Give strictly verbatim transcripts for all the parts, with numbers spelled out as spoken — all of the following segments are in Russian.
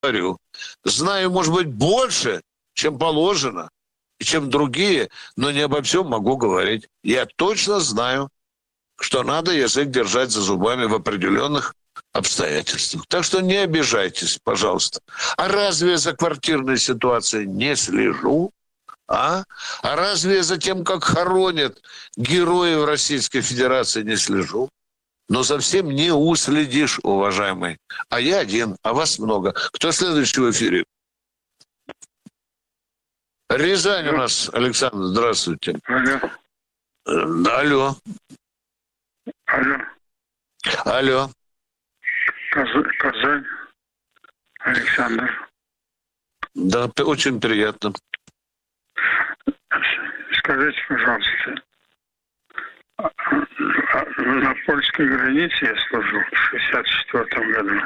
говорю. Знаю, может быть, больше, чем положено, и чем другие, но не обо всем могу говорить. Я точно знаю, что надо язык держать за зубами в определенных обстоятельствах. Так что не обижайтесь, пожалуйста. А разве я за квартирной ситуацией не слежу? А? А разве я за тем, как хоронят героев Российской Федерации, не слежу? Но совсем не уследишь, уважаемый. А я один, а вас много. Кто следующий в эфире? Рязань у нас. Александр, здравствуйте. Алло. Алло. Алло. Алло. Каз- Казань. Александр. Да, очень приятно. Скажите, пожалуйста, на польской границе я служил в шестьдесят четвёртом году.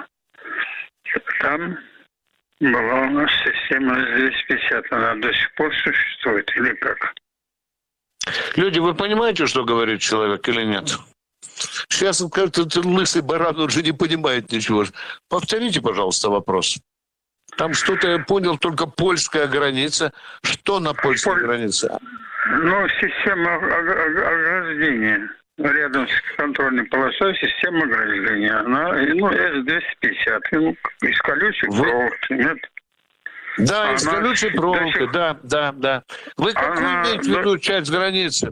Там была у нас система эс двести пятьдесят. Она до сих пор существует или как? Люди, вы понимаете, что говорит человек или нет? Сейчас как-то лысый баран уже не понимает ничего. Повторите, пожалуйста, вопрос. Там что-то я понял, только польская граница. Что на польской Поль... границе? Ну, система ограждения. Рядом с контрольной полосой система ограждения. Она, ну, эс двести пятьдесят. Ну, из колючей Вы... проволоки, нет? Да, Она... из колючей проволоки, сих... да, да, да. Вы какую Она... имеете в виду часть границы?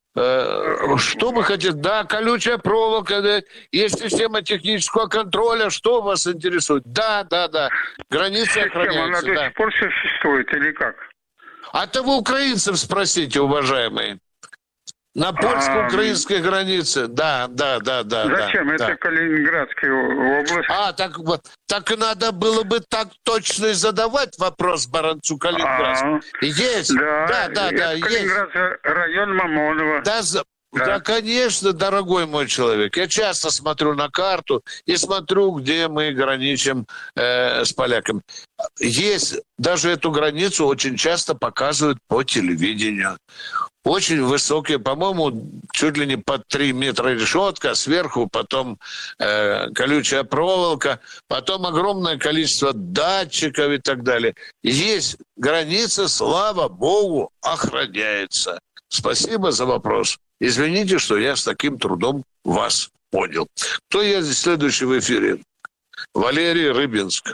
Что вы хотите? Да, колючая проволока, да, есть система технического контроля. Что вас интересует? Да, да, да. Граница охраняется. Она до да. сих пор существует или как? А то вы украинцев спросите, уважаемые. На польско-украинской а, границе. Да, да, да, да. Зачем? Да, Это да. Калининградская область. А, так вот. Так надо было бы так точно и задавать вопрос Баранцу Калининградскому. А, есть. Да, да, да. да Калининград, есть. Район Мамонова. Да, да. да, конечно, дорогой мой человек. Я часто смотрю на карту и смотрю, где мы граничим э, с поляками. Есть. Даже эту границу очень часто показывают по телевидению. Очень высокие, по-моему, чуть ли не под три метра решетка, сверху потом э, колючая проволока, потом огромное количество датчиков и так далее. Есть граница, слава богу, охраняется. Спасибо за вопрос. Извините, что я с таким трудом вас понял. Кто я здесь следующий в эфире? Валерий, Рыбинск.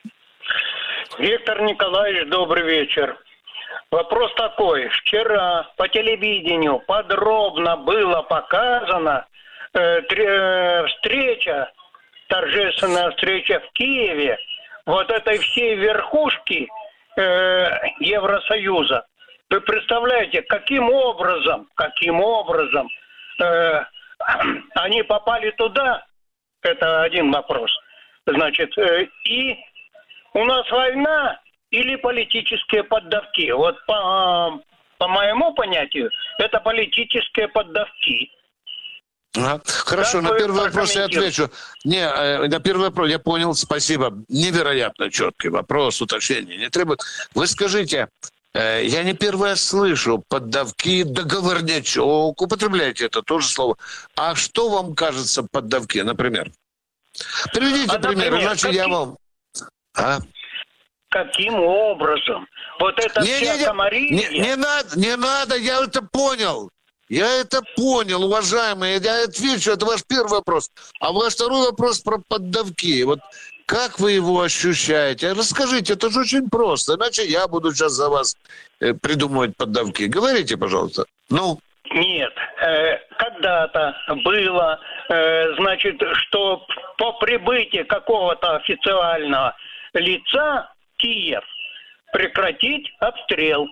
Виктор Николаевич, добрый вечер. Вопрос такой. Вчера по телевидению подробно было показано э, тре, встреча, торжественная встреча в Киеве вот этой всей верхушки э, Евросоюза. Вы представляете, каким образом, каким образом э, они попали туда? Это один вопрос. Значит, э, и у нас война или политические поддавки? Вот по, по моему понятию, это политические поддавки. Ага. Хорошо, как на первый вопрос я отвечу. Не, э, на первый вопрос я понял, спасибо. Невероятно четкий вопрос, уточнение не требует. Вы скажите, э, я не первый раз слышу поддавки, договорнячок, употребляйте это тоже слово. А что вам кажется поддавки, например? Приведите а, пример, например, иначе какие... я вам... А? Каким образом? Вот это не, вся не, не, комария... Не, не надо, не надо, я это понял. Я это понял, уважаемые. Я отвечу, это ваш первый вопрос. А ваш второй вопрос про поддавки. Вот как вы его ощущаете? Расскажите, это же очень просто. Иначе я буду сейчас за вас э, придумывать поддавки. Говорите, пожалуйста. Ну? Нет. Э, когда-то было, э, значит, что по прибытии какого-то официального лица Киев прекратить обстрел.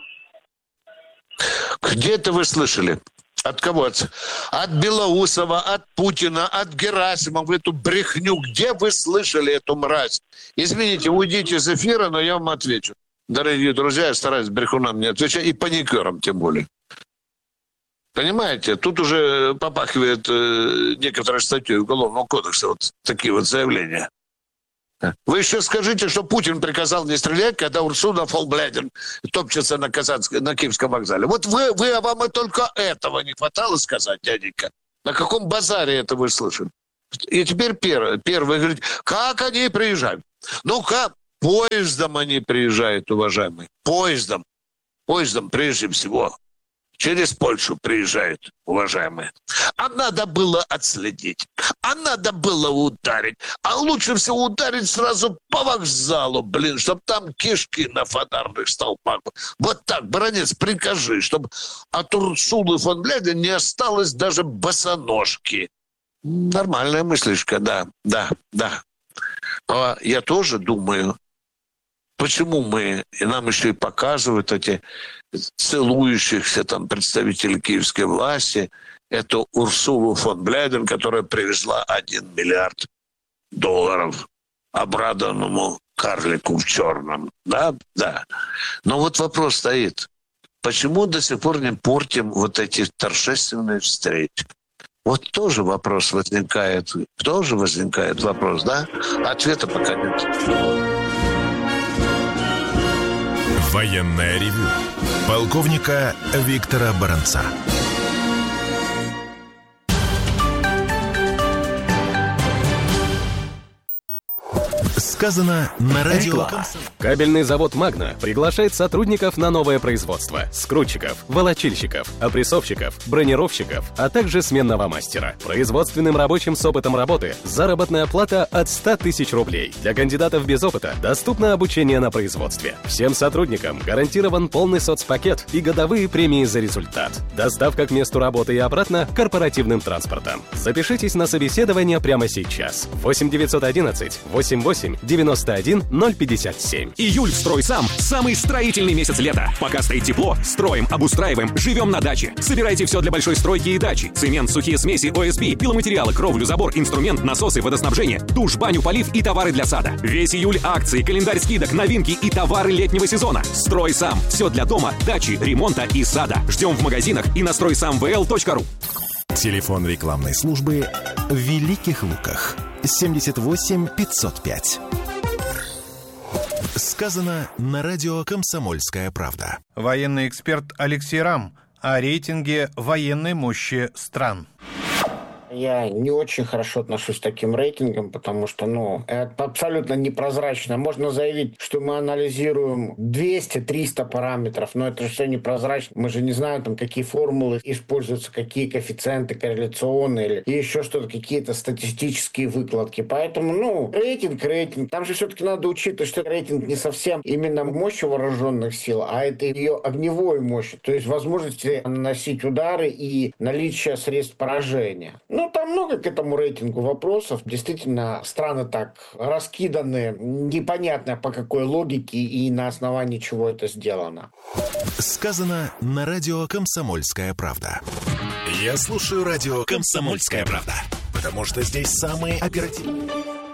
Где-то вы слышали? От кого? От, от Белоусова, от Путина, от Герасимова, эту брехню. Где вы слышали эту мразь? Извините, уйдите из эфира, но я вам отвечу. Дорогие друзья, я стараюсь брехунам не отвечать, и паникерам тем более. Понимаете, тут уже попахивает э, некоторые статьи Уголовного кодекса, вот такие вот заявления. Вы еще скажите, что Путин приказал не стрелять, когда Урсула фон дер Лейен топчется на, Казанской, на Киевском вокзале. Вот вы, вы, а вам и только этого не хватало сказать, дяденька. На каком базаре это вы слышали? И теперь первое. Первое, говорит, как они приезжают? Ну как? Поездом они приезжают, уважаемые. Поездом. Поездом прежде всего. Через Польшу приезжают, уважаемые. А надо было отследить. А надо было ударить. А лучше всего ударить сразу по вокзалу, блин, чтобы там кишки на фонарных столбах. Вот так, Баранец, прикажи, чтобы от Урсулы фон Бляден не осталось даже босоножки. Нормальная мыслишка, да, да, да. А я тоже думаю, почему мы, и нам еще и показывают эти целующихся там представителей киевской власти, эту Урсулу фон Бляден, которая привезла один миллиард долларов обрадованному карлику в черном. Да, да. Но вот вопрос стоит. Почему до сих пор не портим вот эти торжественные встречи? Вот тоже вопрос возникает. Тоже возникает вопрос, да? Ответа пока нет. Военное ревю полковника Виктора Баранца. Сказано на радио. Кабельный завод «Магна» приглашает сотрудников на новое производство. Скрутчиков, волочильщиков, опрессовщиков, бронировщиков, а также сменного мастера. Производственным рабочим с опытом работы заработная плата от ста тысяч рублей. Для кандидатов без опыта доступно обучение на производстве. Всем сотрудникам гарантирован полный соцпакет и годовые премии за результат. Доставка к месту работы и обратно корпоративным транспортом. Запишитесь на собеседование прямо сейчас. восемь девятьсот одиннадцать восемьдесят восемь девяносто один ноль пятьдесят семь. Июль в «Стройсам» – самый строительный месяц лета. Пока стоит тепло, строим, обустраиваем, живем на даче. Собирайте все для большой стройки и дачи. Цемент, сухие смеси, о эс пи, пиломатериалы, кровлю, забор, инструмент, насосы, водоснабжение, душ, баню, полив и товары для сада. Весь июль акции, календарь скидок, новинки и товары летнего сезона. «Стройсам» – все для дома, дачи, ремонта и сада. Ждем в магазинах и на стройсам вэ эл точка ру. Телефон рекламной службы в Великих Луках. семьдесят восемь пятьсот пять. Сказано на радио «Комсомольская правда». Военный эксперт Алексей Рам о рейтинге военной мощи стран. Я не очень хорошо отношусь к таким рейтингам, потому что, ну, это абсолютно непрозрачно. Можно заявить, что мы анализируем двести-триста параметров, но это же все непрозрачно. Мы же не знаем, там, какие формулы используются, какие коэффициенты корреляционные или еще что-то, какие-то статистические выкладки. Поэтому, ну, рейтинг, рейтинг. Там же все-таки надо учитывать, что рейтинг не совсем именно мощи вооруженных сил, а это ее огневой мощи, то есть возможности наносить удары и наличие средств поражения. Ну, там много к этому рейтингу вопросов. Действительно, страны так раскиданы, непонятно по какой логике и на основании чего это сделано. Сказано на радио «Комсомольская правда». Я слушаю радио «Комсомольская правда», потому что здесь самые оперативные.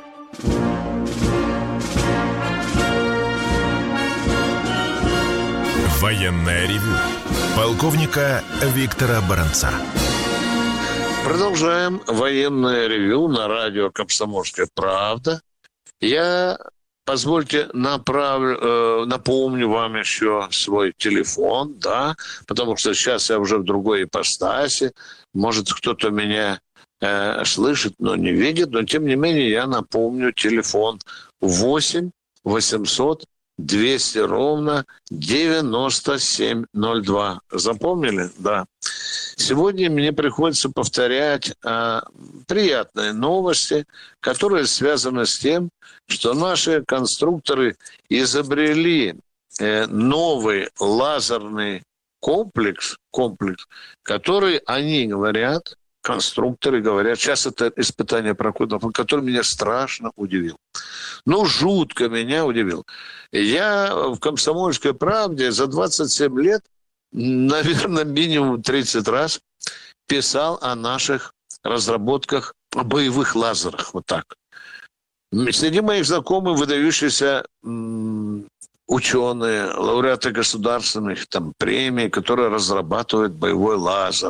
Военное ревю полковника Виктора Баранца. Продолжаем военное ревю на радио «Комсомольская правда». Я, позвольте, направлю, э, напомню вам еще свой телефон, да, потому что сейчас я уже в другой ипостаси. Может, кто-то меня э, слышит, но не видит, но тем не менее я напомню телефон восемь восемьсот двести ровно девяносто семь ноль два. Запомнили? Да. Сегодня мне приходится повторять э, приятные новости, которые связаны с тем, что наши конструкторы изобрели э, новый лазерный комплекс, комплекс, который, они говорят, конструкторы говорят, сейчас это испытание проходит, который меня страшно удивил. Ну, жутко меня удивил. Я в «Комсомольской правде» за двадцать семь лет, наверное, минимум тридцать раз писал о наших разработках, о боевых лазерах. Вот так. Среди моих знакомых выдающиеся м- ученые, лауреаты государственных там, премий, которые разрабатывают боевой лазер.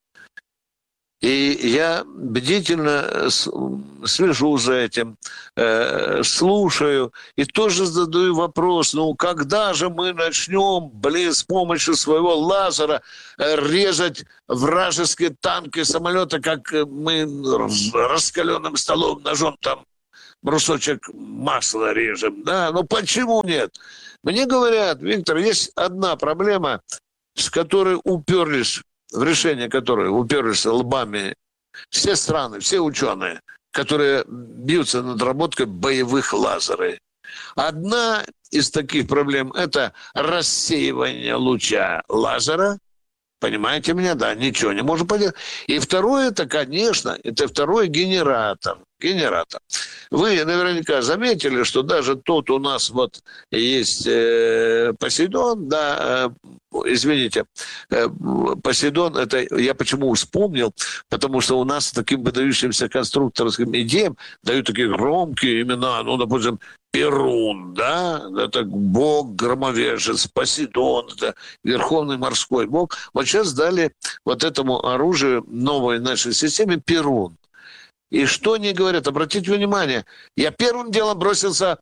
И я бдительно слежу за этим, э, слушаю и тоже задаю вопрос, ну когда же мы начнем, блин, с помощью своего лазера э, резать вражеские танки, самолеты, как мы раскаленным столом, ножом там брусочек масла режем. Да, ну почему нет? Мне говорят, Виктор, есть одна проблема, с которой уперлись, в решение которой уперлись лбами все страны, все ученые, которые бьются над разработкой боевых лазеров. Одна из таких проблем – это рассеивание луча лазера. Понимаете меня? Да, ничего не можем поделать. И второе, это, конечно, это второй генератор. Генератор. Вы наверняка заметили, что даже тут у нас вот есть э, Посейдон, да, э, извините, э, Посейдон, это я почему вспомнил, потому что у нас таким выдающимся конструкторским идеям дают такие громкие имена, ну, допустим, Перун, да, это бог громовержец, Посейдон, это верховный морской бог. Вот сейчас дали вот этому оружию новой нашей системе Перун. И что они говорят? Обратите внимание, я первым делом бросился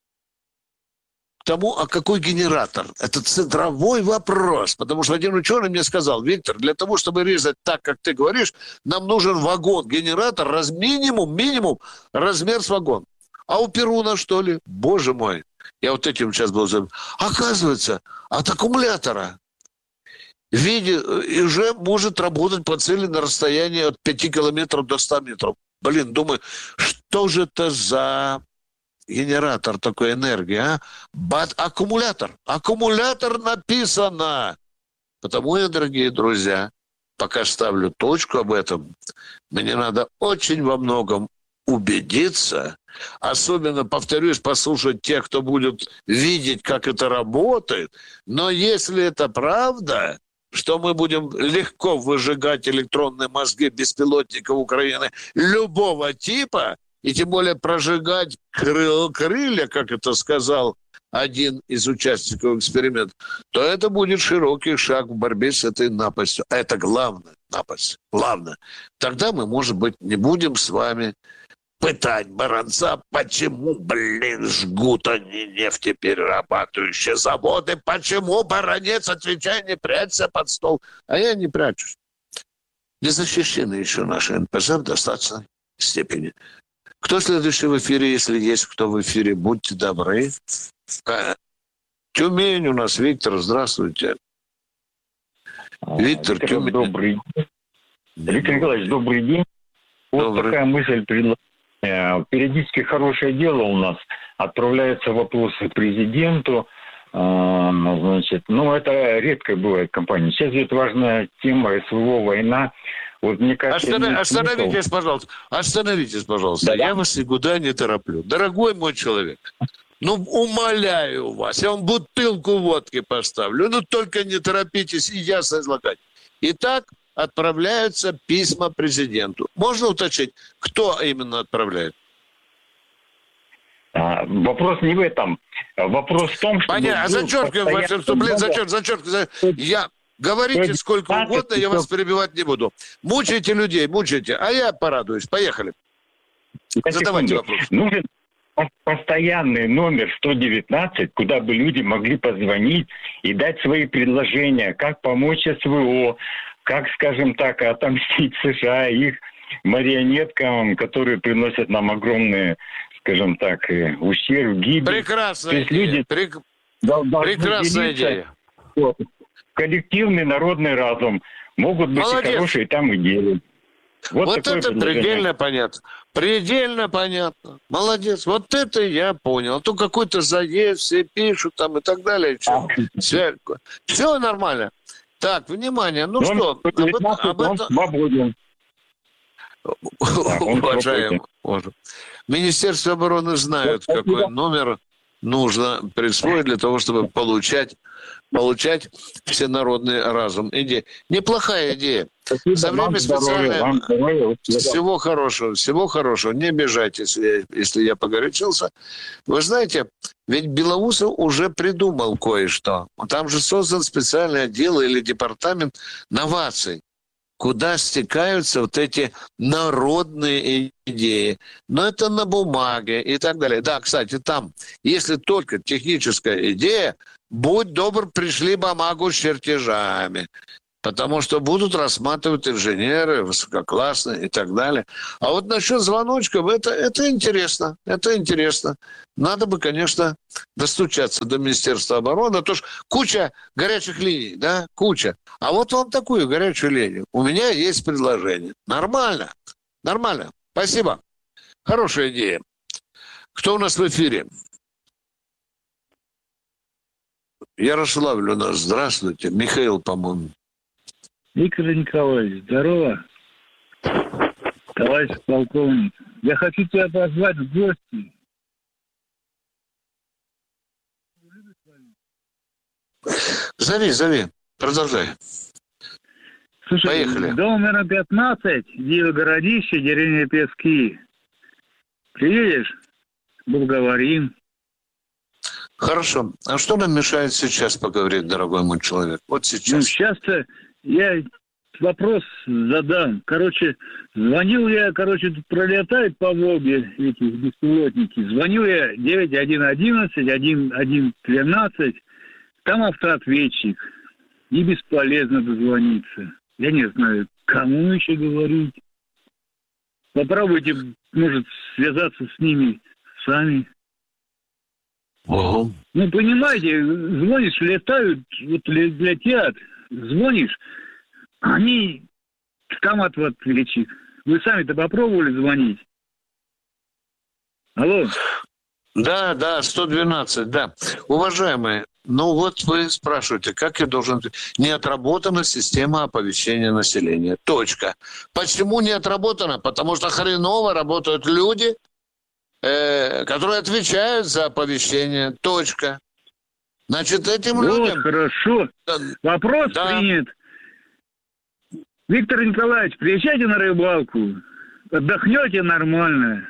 к тому, а какой генератор? Это центровой вопрос, потому что один ученый мне сказал: Виктор, для того, чтобы резать так, как ты говоришь, нам нужен вагон-генератор, раз минимум, минимум размер с вагон. А у Перуна, что ли? Боже мой. Я вот этим сейчас был... Оказывается, от аккумулятора в виде и уже может работать по цели на расстоянии от пяти километров до ста метров. Блин, думаю, что же это за генератор такой энергии, а? Бат, аккумулятор. Аккумулятор написано. Потому я, дорогие друзья, пока ставлю точку об этом, мне надо очень во многом убедиться, особенно, повторюсь, послушать тех, кто будет видеть, как это работает. Но если это правда, что мы будем легко выжигать электронные мозги беспилотников Украины любого типа, и тем более прожигать крыл, крылья, как это сказал один из участников эксперимента, то это будет широкий шаг в борьбе с этой напастью. А это главное, напасть. Главное. Тогда мы, может быть, не будем с вами пытать баронца, почему, блин, жгут они нефтеперерабатывающие заводы, почему, баронец, отвечай, не прячься под стол. А я не прячусь. Не защищены еще наши эн пэ зэ в достаточной степени. Кто следующий в эфире, если есть кто в эфире, будьте добры. Тюмень у нас, Виктор, здравствуйте. Виктор, Виктор, Тюмень. Добрый день. Виктор Николаевич, добрый день. Вот Добрый. такая мысль предложения. Периодически хорошее дело у нас. Отправляются вопросы президенту. Значит, ну, это редко бывает в компании. Сейчас ведь важная тема эс вэ о, война. Вот, мне кажется, Останов... Остановитесь, смысл... пожалуйста. Остановитесь, пожалуйста. Да, я да. вас никуда не тороплю. Дорогой мой человек, ну, умоляю вас, я вам бутылку водки поставлю. Ну, только не торопитесь и ясно излагать. Итак, отправляются письма президенту. Можно уточнить, кто именно отправляет? А, вопрос не в этом. Вопрос в том, что... Понятно. А зачеркиваем ваше вступление. Зачеркиваем, зачеркиваем. Я... Говорите сколько угодно, я вас перебивать не буду. Мучайте людей, мучайте. А я порадуюсь. Поехали. Задавайте вопрос. Нужен постоянный номер сто девятнадцать, куда бы люди могли позвонить и дать свои предложения, как помочь эс вэ о, как, скажем так, отомстить США, их марионеткам, которые приносят нам огромные, скажем так, ущерб, гибель. Прекрасная идея. Люди Прек... Прекрасная идея. Вот. Коллективный народный разум. Могут быть Молодец. И хорошие там идеи. Вот, вот это предельно понятно. Предельно понятно. Молодец. Вот это я понял. А то какой-то заезд, все пишут там и так далее. А. Все, все нормально. Так, внимание. Ну он, что, об, это, об этом... свободен. Уважаемый. Министерство обороны знает, вот, какой номер нужно присвоить для того, чтобы получать получать всенародный разум. Идея. Неплохая идея. Спасибо. За время специальной... Всего хорошего, всего хорошего. Не обижайтесь, если, если я погорячился. Вы знаете, ведь Белоусов уже придумал кое-что. Там же создан специальный отдел или департамент новаций, куда стекаются вот эти народные идеи. Но это на бумаге и так далее. Да, кстати, там, если только техническая идея, будь добр, пришли бумагу с чертежами. Потому что будут рассматривать инженеры высококлассные и так далее. А вот насчет звоночков, это, это интересно. Это интересно. Надо бы, конечно, достучаться до Министерства обороны. Потому что куча горячих линий, да, куча. А вот вам такую горячую линию. У меня есть предложение. Нормально. Нормально. Спасибо. Хорошая идея. Кто у нас в эфире? Ярославль у нас. Здравствуйте. Михаил, по-моему. Виктор Николаевич, здорово. Товарищ полковник, я хочу тебя позвать в гости. Зови, зови. Продолжай. Слушай, поехали. Дом номер пятнадцать, Диво городище, деревня Пески. Приедешь? Поговорим. Хорошо. А что нам мешает сейчас поговорить, дорогой мой человек? Вот сейчас. Ну, сейчас-то я вопрос задам. Короче, звонил я, короче, пролетают по Волге эти беспилотники. Звонил я девять один одиннадцать, один один тринадцать. Там автоответчик. И бесполезно дозвониться. Я не знаю, кому еще говорить. Попробуйте, может, связаться с ними сами. Ого. Ну, понимаете, звонишь, летают, вот летят, звонишь, они там ответчик. Вы сами-то попробовали звонить? Алло? Да, да, сто двенадцать, да. Уважаемые, ну вот вы спрашиваете, как я должен... Не отработана система оповещения населения. Точка. Почему не отработана? Потому что хреново работают люди, э, которые отвечают за оповещение. Точка. Значит, этим вот, людям... хорошо. Вопрос да. принят. Виктор Николаевич, приезжайте на рыбалку. Отдохнете нормально.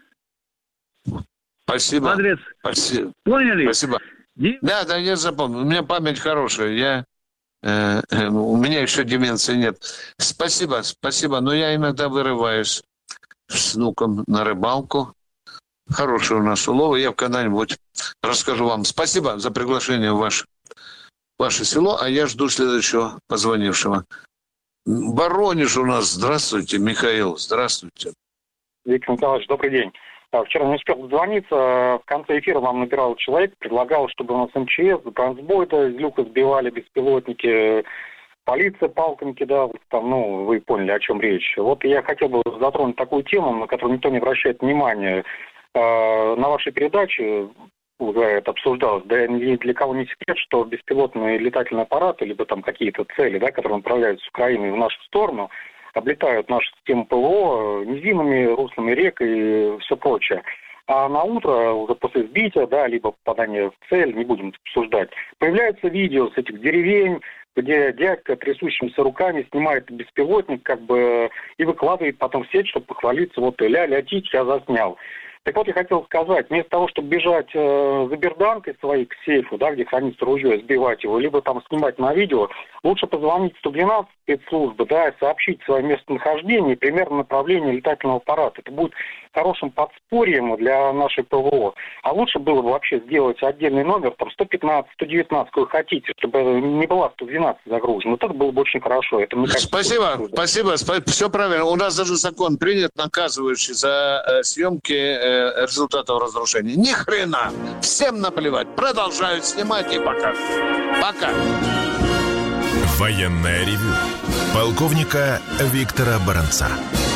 Спасибо. Адрес. Спасибо. Поняли? Спасибо. Ди... Да, да, я запомнил. У меня память хорошая. Я, э, э, у меня еще деменции нет. Спасибо, спасибо. Но я иногда вырываюсь с внуком на рыбалку. Хороший у нас улов. Я когда-нибудь расскажу вам. Спасибо за приглашение в ваше, ваше село. А я жду следующего позвонившего. Воронеж у нас. Здравствуйте, Михаил. Здравствуйте. Виктор Николаевич, добрый день. Вчера не успел дозвониться. В конце эфира вам набирал человек, предлагал, чтобы у нас эм че эс, бронзбойта из люка сбивали беспилотники, полиция палками кидала. Там, ну, вы поняли, о чем речь. Вот я хотел бы затронуть такую тему, на которую никто не обращает внимания. На вашей передаче уже это обсуждалось, да ни для кого не секрет, что беспилотные летательные аппараты, либо там какие-то цели, да, которые направляются с Украины в нашу сторону, облетают нашу систему ПВО низинами, руслами рек и все прочее. А на утро, уже после сбития, да, либо попадания в цель, не будем обсуждать, появляется видео с этих деревень, где дядька трясущимися руками снимает беспилотник, как бы, и выкладывает потом в сеть, чтобы похвалиться, вот, ля-ля, тить, я заснял. Так вот, я хотел сказать, вместо того, чтобы бежать э, за берданкой своей к сейфу, да, где хранится ружье, сбивать его, либо там снимать на видео, лучше позвонить в сто двенадцать спецслужбы, да, и сообщить свое местонахождение и примерно направление летательного аппарата. Это будет хорошим подспорьем для нашей ПВО. А лучше было бы вообще сделать отдельный номер, там, сто пятнадцать, сто девятнадцать, какой хотите, чтобы не была сто двенадцать загружена. Вот это было бы очень хорошо. Это, мне кажется, спасибо, спасибо, спасибо, все правильно. У нас даже закон принят, наказывающий за э, съемки э, результатов разрушения. Ни хрена! Всем наплевать. Продолжают снимать и показывать. Пока. Военное ревю полковника Виктора Баранца.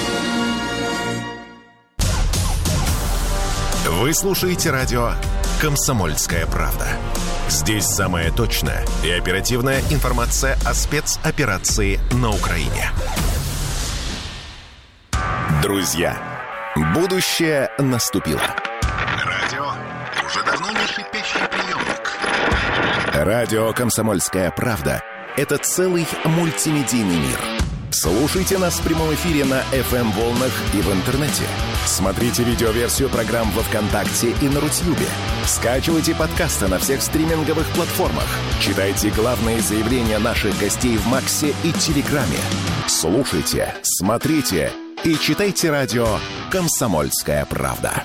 Вы слушаете радио «Комсомольская правда». Здесь самая точная и оперативная информация о спецоперации на Украине. Друзья, будущее наступило. Радио уже давно не шипящий приемник. Радио «Комсомольская правда» — это целый мультимедийный мир. Слушайте нас в прямом эфире на эф эм-волнах и в интернете. Смотрите видеоверсию программ во ВКонтакте и на Рутьюбе. Скачивайте подкасты на всех стриминговых платформах. Читайте главные заявления наших гостей в Максе и Телеграме. Слушайте, смотрите и читайте радио «Комсомольская правда».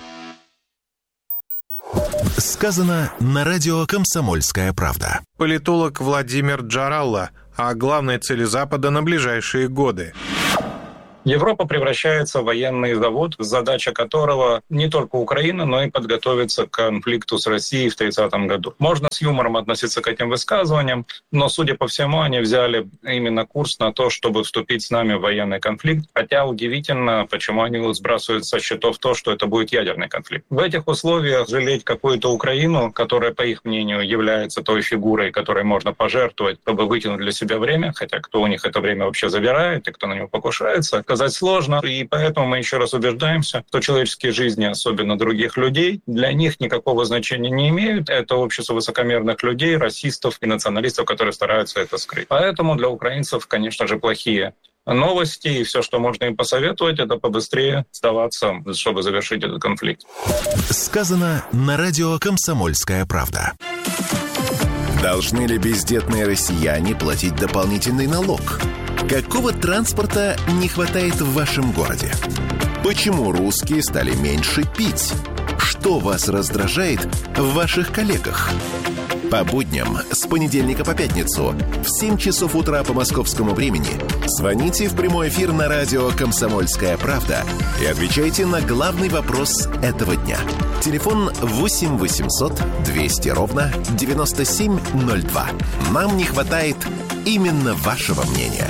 Сказано на радио «Комсомольская правда». Политолог Владимир Джаралла о главной цели Запада на ближайшие годы. Европа превращается в военный завод, задача которого не только Украина, но и подготовиться к конфликту с Россией в тридцатом году. Можно с юмором относиться к этим высказываниям, но, судя по всему, они взяли именно курс на то, чтобы вступить с нами в военный конфликт. Хотя удивительно, почему они сбрасывают со счетов то, что это будет ядерный конфликт. В этих условиях жалеть какую-то Украину, которая, по их мнению, является той фигурой, которой можно пожертвовать, чтобы вытянуть для себя время, хотя кто у них это время вообще забирает и кто на него покушается, сказать сложно, и поэтому мы еще раз убеждаемся, что человеческие жизни, особенно других людей, для них никакого значения не имеют. Это общество высокомерных людей, расистов и националистов, которые стараются это скрыть. Поэтому для украинцев, конечно же, плохие новости, и все, что можно им посоветовать, это побыстрее сдаваться, чтобы завершить этот конфликт. Сказано на радио «Комсомольская правда». Должны ли бездетные россияне платить дополнительный налог? Какого транспорта не хватает в вашем городе? Почему русские стали меньше пить? Что вас раздражает в ваших коллегах? По будням с понедельника по пятницу в семь часов утра по московскому времени звоните в прямой эфир на радио «Комсомольская правда» и отвечайте на главный вопрос этого дня. Телефон восемь восемьсот двести ровно девяносто семь ноль два. Нам не хватает именно вашего мнения.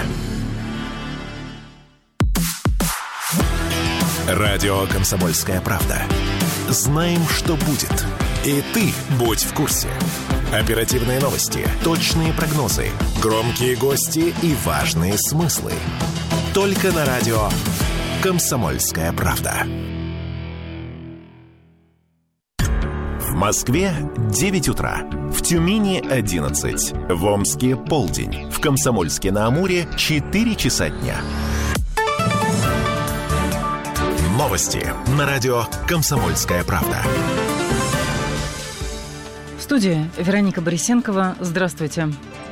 Радио «Комсомольская правда». Знаем, что будет. И ты будь в курсе. Оперативные новости, точные прогнозы, громкие гости и важные смыслы. Только на радио «Комсомольская правда». В Москве девять утра, в Тюмени одиннадцать, в Омске полдень, в Комсомольске-на-Амуре четыре часа дня. Новости на радио «Комсомольская правда». В студии Вероника Борисенкова. Здравствуйте.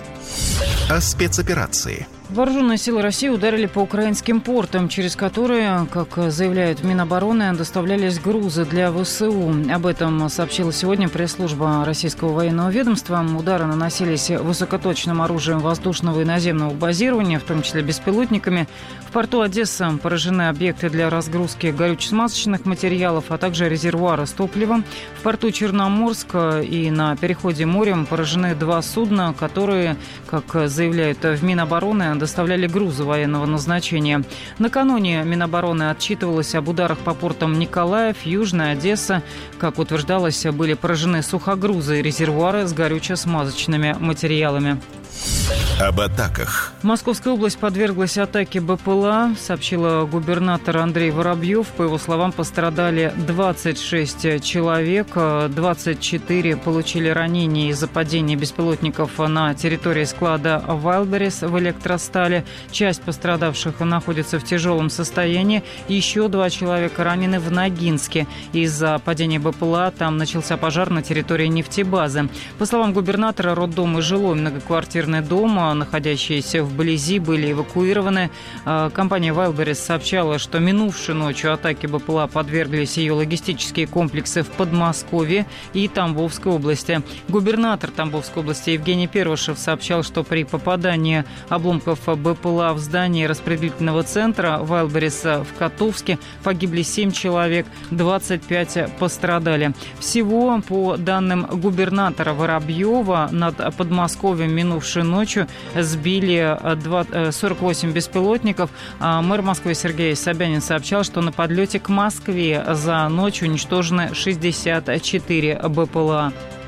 О спецоперации. Вооруженные силы России ударили по украинским портам, через которые, как заявляют в Минобороны, доставлялись грузы для ВСУ. Об этом сообщила сегодня пресс-служба российского военного ведомства. Удары наносились высокоточным оружием воздушного и наземного базирования, в том числе беспилотниками. В порту Одесса поражены объекты для разгрузки горюче-смазочных материалов, а также резервуары с топливом. В порту Черноморск и на переходе морем поражены два судна, которые, как заявляют в Минобороны, доставляли грузы военного назначения. Накануне Минобороны отчитывалась об ударах по портам Николаев, Южная Одесса. Как утверждалось, были поражены сухогрузы и резервуары с горюче-смазочными материалами. Об атаках. Московская область подверглась атаке БПЛА, сообщила губернатор Андрей Воробьев. По его словам, пострадали двадцать шесть человек, двадцать четыре получили ранения из-за падения беспилотников на территории склада «Вайлдберрис» в Электростале. Часть пострадавших находится в тяжелом состоянии. Еще два человека ранены в Ногинске. Из-за падения БПЛА там начался пожар на территории нефтебазы. По словам губернатора, роддом и жилой многоквартирный дом, находящиеся вблизи, были эвакуированы. Компания «Вайлдберрис» сообщала, что минувшей ночью атаке БПЛА подверглись ее логистические комплексы в Подмосковье и Тамбовской области. Губернатор Тамбовской области Евгений Первышев сообщал, что при попадании обломков БПЛА в здание распределительного центра «Вайлдберрис» в Котовске погибли семь человек, двадцать пять пострадали. Всего, по данным губернатора Воробьева, над Подмосковьем минувшей ночью сбили сорок восемь беспилотников. Мэр Москвы Сергей Собянин сообщал, что на подлете к Москве за ночь уничтожены шестьдесят четыре БПЛА.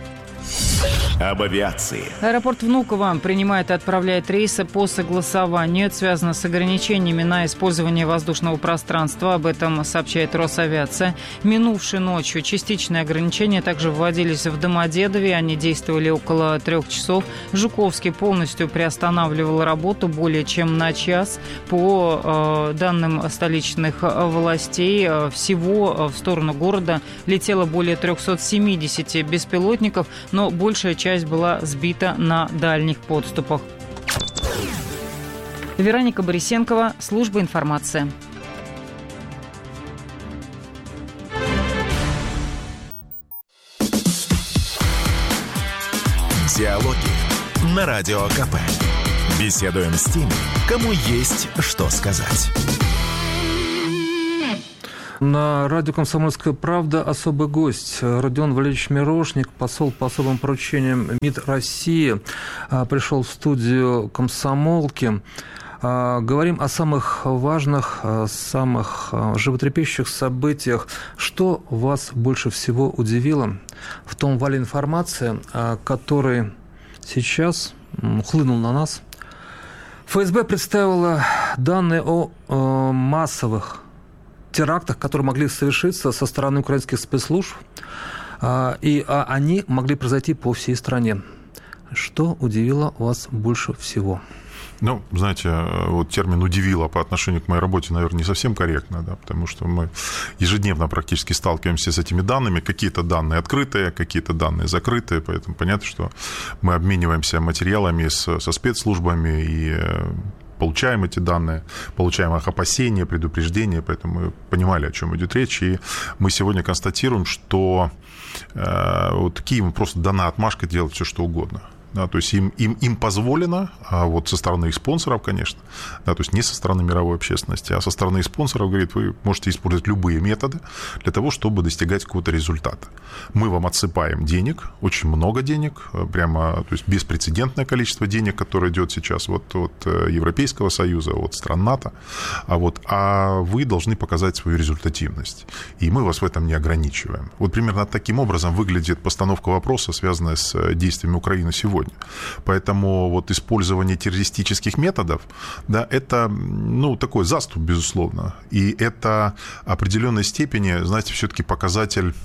Об авиации. Аэропорт Внуково принимает и отправляет рейсы по согласованию. Это связано с ограничениями на использование воздушного пространства. Об этом сообщает Росавиация. Минувшей ночью частичные ограничения также вводились в Домодедове. Они действовали около трех часов. Жуковский полностью приостанавливал работу более чем на час. По э, данным столичных властей, э, всего в сторону города летело более триста семьдесят беспилотников, но большая часть часть была сбита на дальних подступах. Вероника Борисенкова, служба информации. Диалоги на Радио КП. Беседуем с теми, кому есть что сказать. На радио «Комсомольская правда» особый гость Родион Валерьевич Мирошник, посол по особым поручениям МИД России, пришел в студию «Комсомолки». Говорим о самых важных, самых животрепещущих событиях. Что вас больше всего удивило в том вале информации, который сейчас хлынул на нас? ФСБ представила данные о массовых терактах, которые могли совершиться со стороны украинских спецслужб, и они могли произойти по всей стране. Что удивило вас больше всего? Ну, знаете, вот термин «удивило» по отношению к моей работе, наверное, не совсем корректно, да, потому что мы ежедневно практически сталкиваемся с этими данными. Какие-то данные открытые, какие-то данные закрытые, поэтому понятно, что мы обмениваемся материалами с, со спецслужбами и получаем эти данные, получаем их опасения, предупреждения, поэтому мы понимали, о чем идет речь, и мы сегодня констатируем, что э, вот Киеву просто дана отмашка делать все, что угодно. Да, то есть им, им, им позволено, а вот со стороны их спонсоров, конечно, да, то есть не со стороны мировой общественности, а со стороны их спонсоров, говорит, вы можете использовать любые методы для того, чтобы достигать какого-то результата. Мы вам отсыпаем денег, очень много денег, прямо, то есть беспрецедентное количество денег, которое идет сейчас вот от Европейского Союза, от стран НАТО, а, вот, а вы должны показать свою результативность. И мы вас в этом не ограничиваем. Вот примерно таким образом выглядит постановка вопроса, связанная с действиями Украины сегодня. Поэтому вот использование террористических методов, да, это, ну, такой заступ, безусловно. И это в определенной степени, знаете, все-таки показатель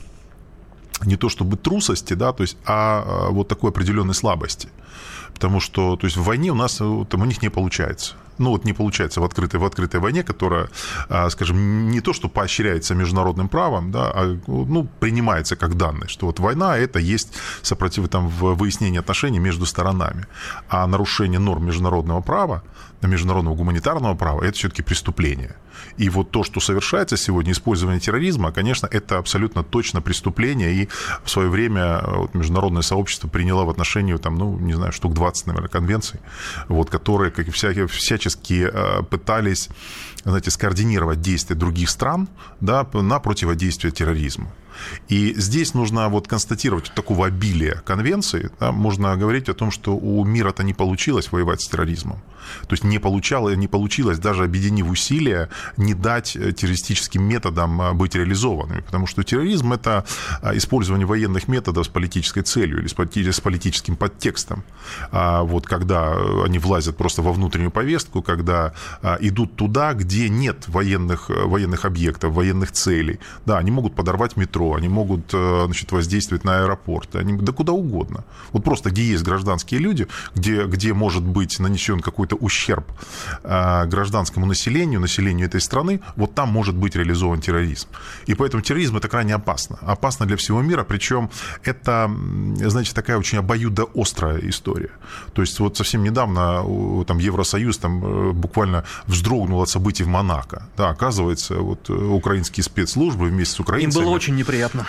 не то чтобы трусости, да, то есть, а вот такой определенной слабости. Потому что, то есть, в войне у нас там, у них не получается. Ну, вот не получается в открытой, в открытой войне, которая, скажем, не то, что поощряется международным правом, да, а, ну, принимается как данное, что вот война – это есть сопротив, там, выяснение отношений между сторонами. А нарушение норм международного права, международного гуманитарного права – это все-таки преступление. И вот то, что совершается сегодня, использование терроризма, конечно, это абсолютно точно преступление. И в свое время вот, международное сообщество приняло в отношении, там, ну, не знаю, штук двадцать, наверное, конвенций, вот, которые, как и всякие, всячески пытались, знаете, скоординировать действия других стран, да, на противодействие терроризму. И здесь нужно вот констатировать вот такого обилия конвенций, да, можно говорить о том, что у мира-то не получилось воевать с терроризмом. То есть не получалось, не получилось, даже объединив усилия, не дать террористическим методам быть реализованными. Потому что терроризм – это использование военных методов с политической целью или с политическим подтекстом. Вот когда они влазят просто во внутреннюю повестку, когда идут туда, где нет военных, военных объектов, военных целей. Да, они могут подорвать метро, они могут, значит, воздействовать на аэропорты, они, да куда угодно. Вот просто где есть гражданские люди, где, где может быть нанесен какой-то ущерб гражданскому населению, населению этой страны, вот там может быть реализован терроризм. И поэтому терроризм – это крайне опасно. Опасно для всего мира, причем это, знаете, такая очень обоюдоострая история. То есть вот совсем недавно там, Евросоюз там, буквально вздрогнул от событий в Монако. Да, оказывается, вот, украинские спецслужбы вместе с украинцами… Им было очень неприятно.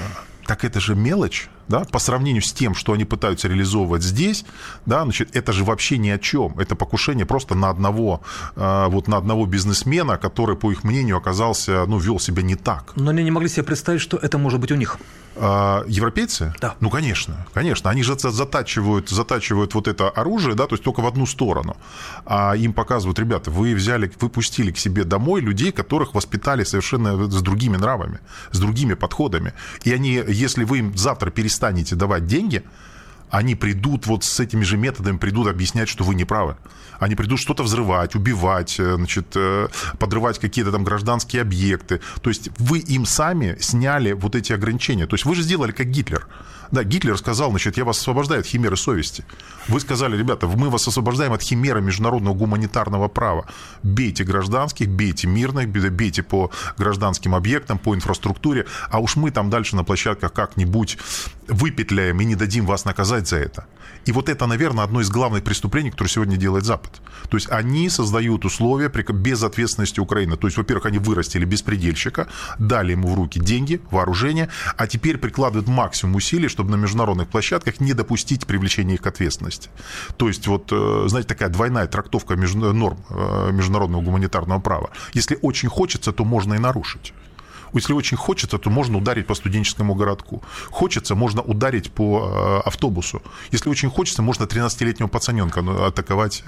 Так это же мелочь, да, по сравнению с тем, что они пытаются реализовывать здесь, да, значит, это же вообще ни о чем. Это покушение просто на одного, э, вот на одного бизнесмена, который, по их мнению, оказался, ну, вел себя не так. Но они не могли себе представить, что это может быть у них. Европейцы? Да. Ну, конечно, конечно. Они же затачивают, затачивают вот это оружие, да, то есть только в одну сторону. А им показывают, ребята, вы взяли, вы пустили к себе домой людей, которых воспитали совершенно с другими нравами, с другими подходами. И они, если вы им завтра перестанете давать деньги, они придут вот с этими же методами, придут объяснять, что вы не правы. Они придут что-то взрывать, убивать, значит, подрывать какие-то там гражданские объекты. То есть вы им сами сняли вот эти ограничения. То есть вы же сделали как Гитлер. Да, Гитлер сказал, значит, я вас освобождаю от химеры совести. Вы сказали, ребята, мы вас освобождаем от химеры международного гуманитарного права. Бейте гражданских, бейте мирных, бейте по гражданским объектам, по инфраструктуре, а уж мы там дальше на площадках как-нибудь выпетляем и не дадим вас наказать наказать за это. И вот это, наверное, одно из главных преступлений, которое сегодня делает Запад. То есть они создают условия без ответственности Украины. То есть, во-первых, они вырастили беспредельщика, дали ему в руки деньги, вооружение, а теперь прикладывают максимум усилий, чтобы на международных площадках не допустить привлечения их к ответственности. То есть, вот, знаете, такая двойная трактовка норм международного гуманитарного права. Если очень хочется, то можно и нарушить. Если очень хочется, то можно ударить по студенческому городку. Хочется, можно ударить по автобусу. Если очень хочется, можно тринадцатилетнего пацаненка атаковать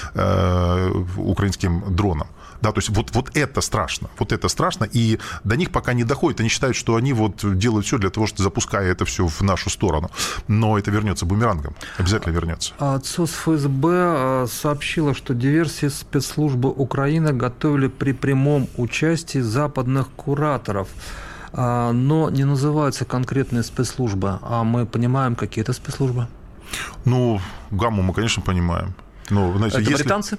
украинским дроном. Да, то есть вот, вот это страшно, вот это страшно, и до них пока не доходит, они считают, что они вот делают все для того, чтобы запуская это все в нашу сторону, но это вернется бумерангом, обязательно вернется. ЦОС ФСБ сообщила, что диверсии спецслужбы Украины готовили при прямом участии западных кураторов, но не называются конкретные спецслужбы, а мы понимаем, какие это спецслужбы? Ну, гамму мы, конечно, понимаем. Но, знаете, это если... британцы?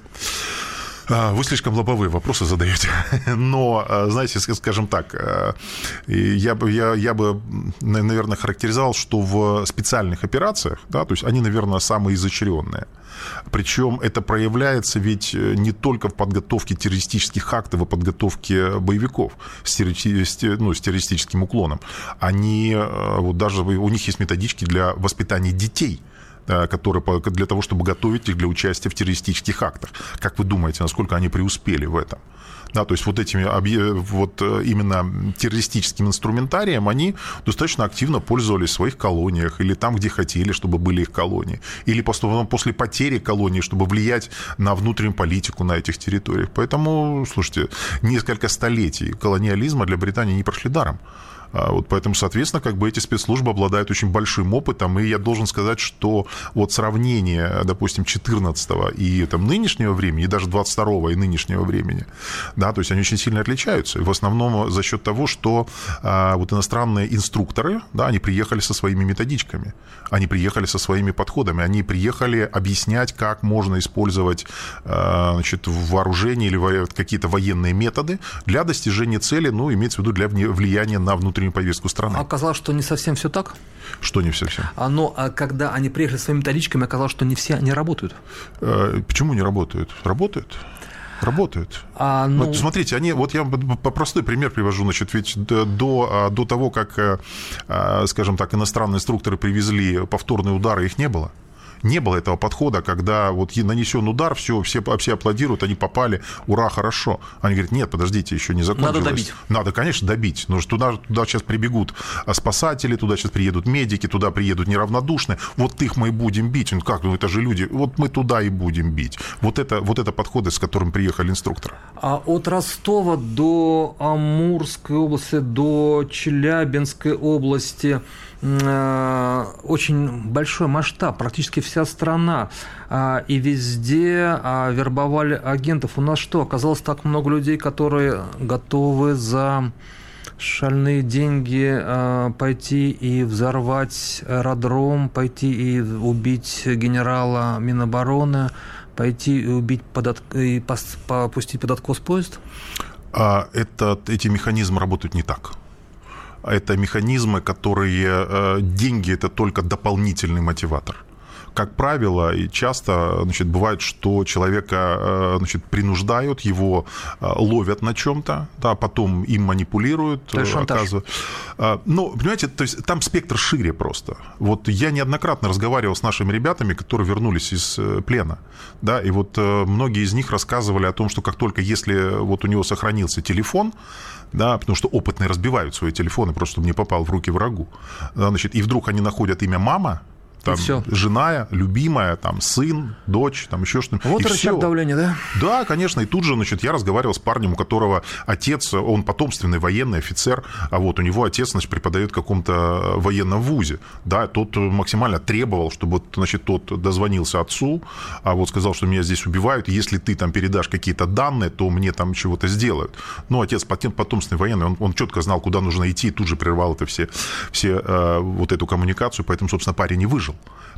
Вы слишком лобовые вопросы задаете. Но, знаете, скажем так, я бы, я, я бы, наверное, характеризовал, что в специальных операциях, да, то есть они, наверное, самые изощренные. Причем это проявляется ведь не только в подготовке террористических актов, а в подготовке боевиков с, террористи... ну, с террористическим уклоном. Они, вот даже у них есть методички для воспитания детей, которые для того, чтобы готовить их для участия в террористических актах. Как вы думаете, насколько они преуспели в этом? Да, то есть вот этими вот именно террористическим инструментарием они достаточно активно пользовались в своих колониях или там, где хотели, чтобы были их колонии, или после потери колонии, чтобы влиять на внутреннюю политику на этих территориях. Поэтому, слушайте, несколько столетий колониализма для Британии не прошли даром. Вот поэтому, соответственно, как бы эти спецслужбы обладают очень большим опытом, и я должен сказать, что вот сравнение, допустим, четырнадцатого и там, нынешнего времени, и даже двадцать второго и нынешнего времени, да, то есть они очень сильно отличаются, и в основном за счет того, что а, вот иностранные инструкторы, да, они приехали со своими методичками, они приехали со своими подходами, они приехали объяснять, как можно использовать а, значит, вооружение или какие-то военные методы для достижения цели, ну, имеется в виду для влияния на внутреннюю повестку страны. Оказалось, что не совсем все так? Что не совсем? Но когда они приехали со своими методичками, оказалось, что не все они работают. Почему не работают? Работают. Работают. А, ну... вот, смотрите, они, вот я по простой пример привожу, значит, ведь до, до того, как, скажем так, иностранные инструкторы привезли повторные удары, их не было. Не было этого подхода, когда вот нанесен удар, все, все, все аплодируют, они попали, ура, хорошо. Они говорят, нет, подождите, еще не закончилось. Надо добить. Надо, конечно, добить. Но туда, туда сейчас прибегут спасатели, туда сейчас приедут медики, туда приедут неравнодушные. Вот их мы и будем бить. Ну как, ну это же люди. Вот мы туда и будем бить. Вот это, вот это подходы, с которыми приехали инструкторы. А от Ростова до Амурской области, до Челябинской области очень большой масштаб, практически вся страна, и везде вербовали агентов. У нас что, оказалось так много людей, которые готовы за шальные деньги пойти и взорвать аэродром, пойти и убить генерала Минобороны, пойти и убить под, и попустить под откос поезд? А это, эти механизмы работают не так. Это механизмы, которые... Деньги – это только дополнительный мотиватор. Как правило, и часто, значит, бывает, что человека, значит, принуждают, его ловят на чем-то, да, потом им манипулируют. То есть шантаж. Ну, понимаете, то есть там спектр шире просто. Вот я неоднократно разговаривал с нашими ребятами, которые вернулись из плена, да, и вот многие из них рассказывали о том, что как только, если вот у него сохранился телефон, да, потому что опытные разбивают свои телефоны, просто чтобы не попал в руки врагу, да, значит, и вдруг они находят имя мама, там, жена, любимая, там, сын, дочь, там еще что-нибудь. Вот и рычаг все. Давления, да? Да, конечно. И тут же, значит, я разговаривал с парнем, у которого отец, он потомственный военный офицер, а вот у него отец, значит, преподает в каком-то военном вузе. Да, тот максимально требовал, чтобы, значит, тот дозвонился отцу, а вот сказал, что меня здесь убивают, если ты там передашь какие-то данные, то мне там чего-то сделают. Ну, отец потомственный военный, он, он четко знал, куда нужно идти, и тут же прервал это все, все э, вот эту коммуникацию, поэтому, собственно, парень не выжил.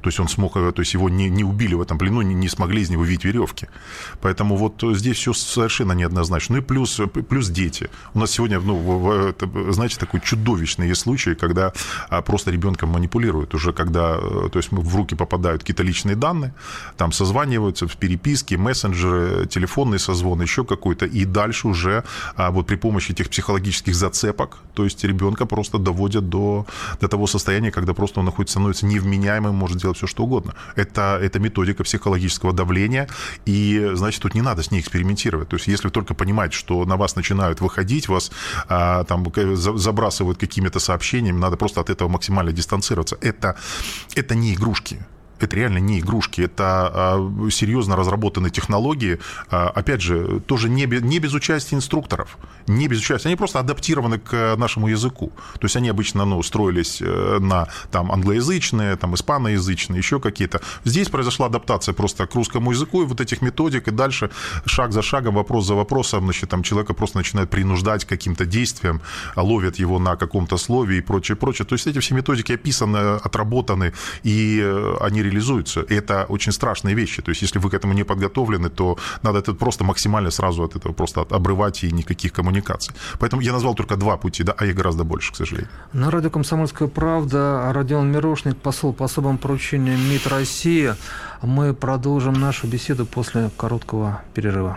То есть он смог, то есть его не, не убили в этом плену, не, не смогли из него видеть веревки. Поэтому вот здесь все совершенно неоднозначно. Ну и плюс, плюс дети. У нас сегодня, ну, это, знаете, такой чудовищный есть случай, когда просто ребенком манипулируют. Уже когда, то есть в руки попадают какие-то личные данные, там созваниваются в переписке, мессенджеры, телефонный созвон, еще какой-то. И дальше уже вот при помощи этих психологических зацепок, то есть ребенка просто доводят до, до того состояния, когда просто он находится, становится невменяемым, может делать все, что угодно. Это, это методика психологического давления, и, значит, тут не надо с ней экспериментировать. То есть, если вы только понимаете, что на вас начинают выходить, вас а, там забрасывают какими-то сообщениями, надо просто от этого максимально дистанцироваться. Это, это не игрушки. Это реально не игрушки, это серьезно разработанные технологии, опять же, тоже не без, не без участия инструкторов, не без участия, они просто адаптированы к нашему языку, то есть они обычно, ну, строились на там, англоязычные, там, испаноязычные, еще какие-то. Здесь произошла адаптация просто к русскому языку и вот этих методик, и дальше шаг за шагом, вопрос за вопросом, значит, там человека просто начинают принуждать к каким-то действиям, ловят его на каком-то слове и прочее, прочее. То есть эти все методики описаны, отработаны, и они реализуются. И это очень страшные вещи. То есть, если вы к этому не подготовлены, то надо это просто максимально сразу от этого просто обрывать и никаких коммуникаций. Поэтому я назвал только два пути, да, а их гораздо больше, к сожалению. На радио «Комсомольская правда» Родион Мирошник, посол по особым поручениям МИД России. Мы продолжим нашу беседу после короткого перерыва.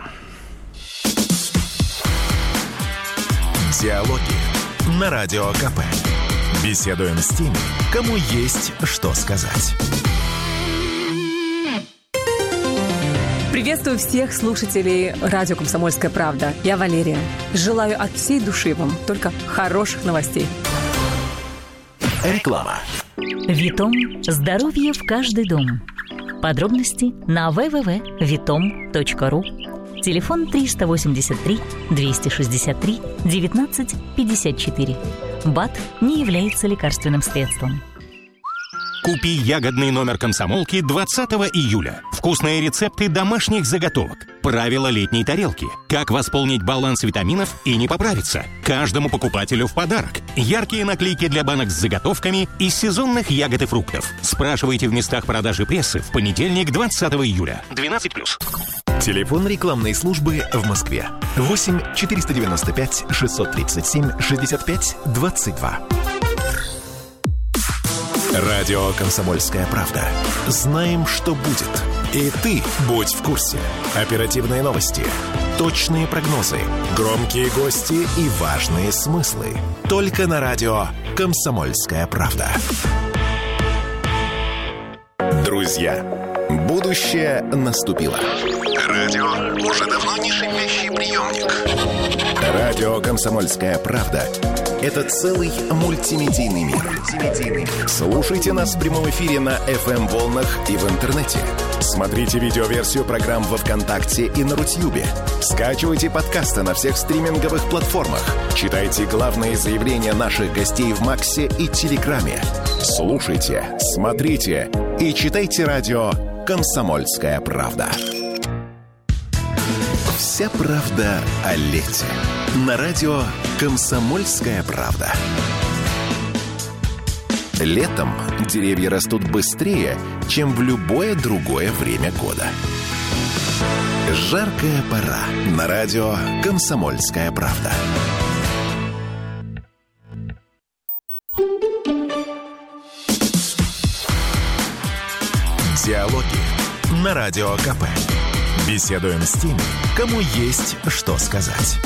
Диалоги на Радио КП. Беседуем с теми, кому есть что сказать. Приветствую всех слушателей радио «Комсомольская правда». Я Валерия. Желаю от всей души вам только хороших новостей. Реклама. Витом. Здоровье в каждый дом. Подробности на дабл ю дабл ю дабл ю точка витом точка ру. Телефон триста восемьдесят три двести шестьдесят три девятнадцать пятьдесят четыре. БАД не является лекарственным средством. Купи ягодный номер комсомолки двадцатого июля. Вкусные рецепты домашних заготовок. Правила летней тарелки. Как восполнить баланс витаминов и не поправиться. Каждому покупателю в подарок. Яркие наклейки для банок с заготовками из сезонных ягод и фруктов. Спрашивайте в местах продажи прессы в понедельник, двадцатого июля. двенадцать плюс. Телефон рекламной службы в Москве. восемь четыреста девяносто пять шестьсот тридцать семь шестьдесят пять двадцать два. Радио «Комсомольская правда». Знаем, что будет. И ты будь в курсе. Оперативные новости, точные прогнозы, громкие гости и важные смыслы. Только на радио «Комсомольская правда». Друзья, будущее наступило. Радио уже давно не шипящий приемник. Радио «Комсомольская правда» — это целый мультимедийный мир. Слушайте нас в прямом эфире на эф эм-волнах и в интернете. Смотрите видеоверсию программ во ВКонтакте и на Рутьюбе. Скачивайте подкасты на всех стриминговых платформах. Читайте главные заявления наших гостей в Максе и Телеграме. Слушайте, смотрите и читайте радио «Комсомольская правда». Вся правда о лете. На радио «Комсомольская правда». Летом деревья растут быстрее, чем в любое другое время года. Жаркая пора. На радио «Комсомольская правда». Диалоги на Радио КП. Беседуем с теми, кому есть что сказать.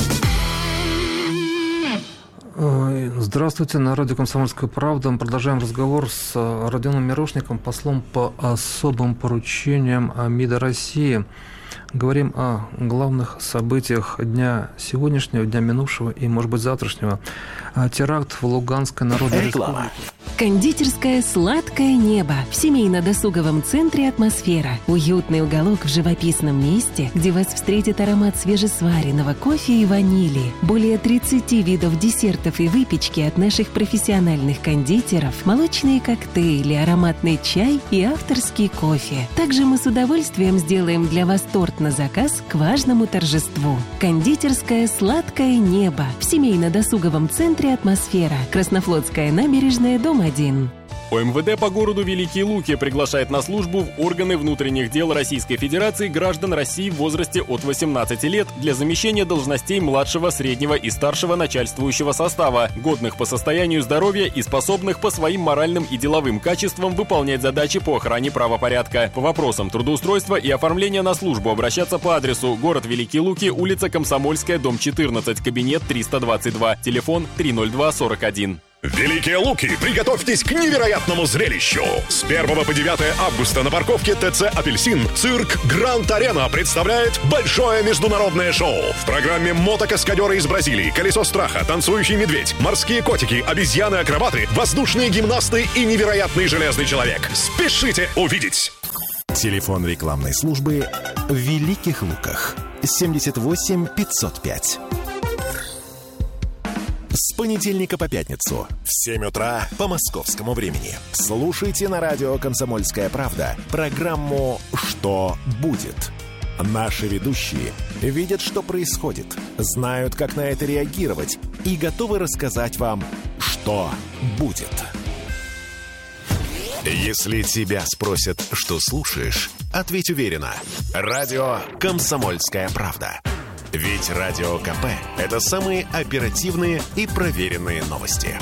Здравствуйте, на радио «Комсомольская правда». Мы продолжаем разговор с Родионом Мирошником, послом по особым поручениям МИДа России. Говорим о главных событиях дня сегодняшнего, дня минувшего и, может быть, завтрашнего. Теракт в Луганской Народной Республике. Кондитерская «Сладкое небо» в семейно-досуговом центре «Атмосфера». Уютный уголок в живописном месте, где вас встретит аромат свежесваренного кофе и ванили. Более тридцати видов десертов и выпечки от наших профессиональных кондитеров, молочные коктейли, ароматный чай и авторский кофе. Также мы с удовольствием сделаем для вас торт на заказ к важному торжеству. Кондитерская «Сладкое небо» в семейно-досуговом центре «Атмосфера». Краснофлотская набережная, дом один. ОМВД по городу Великие Луки приглашает на службу в органы внутренних дел Российской Федерации граждан России в возрасте от восемнадцати лет для замещения должностей младшего, среднего и старшего начальствующего состава, годных по состоянию здоровья и способных по своим моральным и деловым качествам выполнять задачи по охране правопорядка. По вопросам трудоустройства и оформления на службу обращаться по адресу город Великие Луки, улица Комсомольская, дом четырнадцать, кабинет триста двадцать два, телефон триста два сорок один. Великие Луки, приготовьтесь к невероятному зрелищу! С первого по девятое августа на парковке ТЦ «Апельсин» цирк «Гранд Арена» представляет большое международное шоу. В программе мотокаскадеры из Бразилии, колесо страха, танцующий медведь, морские котики, обезьяны-акробаты, воздушные гимнасты и невероятный железный человек. Спешите увидеть! Телефон рекламной службы в Великих Луках. семьдесят восемь пятьсот пять. С понедельника по пятницу в семь утра по московскому времени. Слушайте на радио «Комсомольская правда» программу «Что будет?». Наши ведущие видят, что происходит, знают, как на это реагировать и готовы рассказать вам, что будет. Если тебя спросят, что слушаешь, ответь уверенно. Радио «Комсомольская правда». Ведь Радио КП – это самые оперативные и проверенные новости.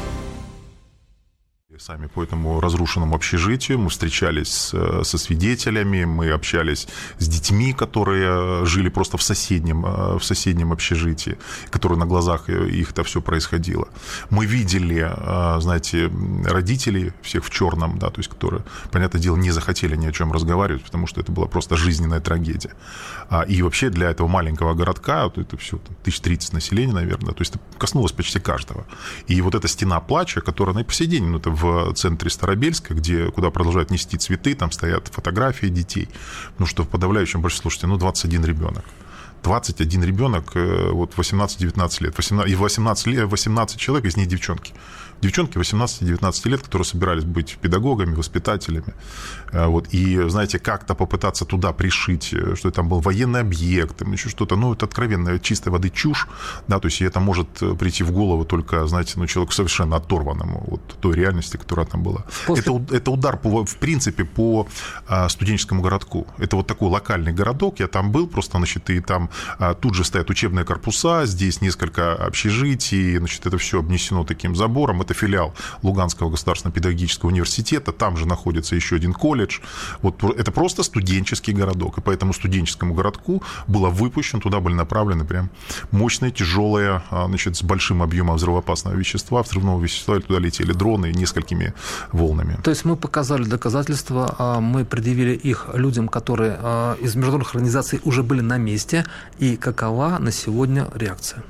Сами по этому разрушенному общежитию мы встречались с, со свидетелями, мы общались с детьми, которые жили просто в соседнем, в соседнем общежитии, которые на глазах их это все происходило. Мы видели, знаете, родителей всех в черном, да, то есть которые, понятное дело, не захотели ни о чем разговаривать, потому что это была просто жизненная трагедия. И вообще для этого маленького городка, вот это все, тысяча тридцать населения, наверное, то есть это коснулось почти каждого. И вот эта стена плача, которая на по сей день, ну, это в в центре Старобельска, где, куда продолжают нести цветы, там стоят фотографии детей. Ну, что в подавляющем большинстве, слушайте, ну, двадцать один ребенок. двадцать один ребенок, вот восемнадцать-девятнадцать лет. И восемнадцать, лет, восемнадцать человек, из них девчонки. Девчонки восемнадцати-девятнадцати лет, которые собирались быть педагогами, воспитателями. Вот. И, знаете, как-то попытаться туда пришить, что там был военный объект, там еще что-то, ну, это откровенная чистой воды чушь, да, то есть это может прийти в голову только, знаете, ну, человеку совершенно оторванному от той реальности, которая там была. После... Это, это удар, по, в принципе, по студенческому городку. Это вот такой локальный городок, я там был просто, значит, и там тут же стоят учебные корпуса, здесь несколько общежитий, значит, это все обнесено таким забором. Это филиал Луганского государственного педагогического университета, там же находится еще один колледж. Вот это просто студенческий городок, и по этому студенческому городку было выпущено, туда были направлены прям мощные, тяжелые, значит, с большим объемом взрывоопасного вещества, взрывного вещества, и туда летели дроны несколькими волнами. То есть мы показали доказательства, мы предъявили их людям, которые из международных организаций уже были на месте, и какова на сегодня реакция?